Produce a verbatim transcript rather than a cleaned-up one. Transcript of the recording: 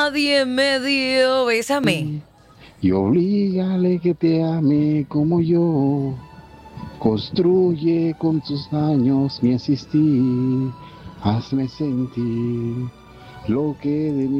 nadie me dio. Bésame. Y oblígale que te ame como yo. Construye con tus años mi existir. Hazme sentir lo que de mí